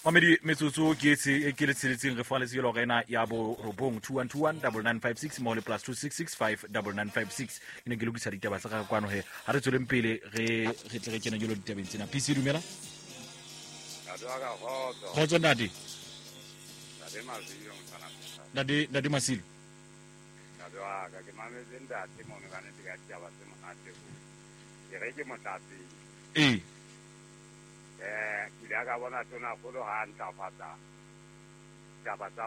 Mamedi metsotso ke le tshiretseng re fa le tselo rena ya bo robong 21219956 mo le plus 26659956 ine ke lokisa ditaba tsa ga kwano he ha re tsweleng pele re tle re kena jolo ditabeng tsena PC dumela khotso ntate ntate Masilo ke ile ka bona tona go lo ha ntlafatsa taba tsa